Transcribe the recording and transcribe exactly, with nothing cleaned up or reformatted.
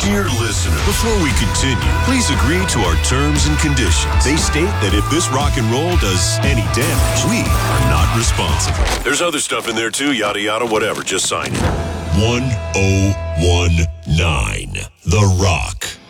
Dear listener, before we continue, please agree to our terms and conditions. They state that if this rock and roll does any damage, we are not responsible. There's other stuff in there too, yada yada, whatever. Just sign it. one oh one nine The Rock.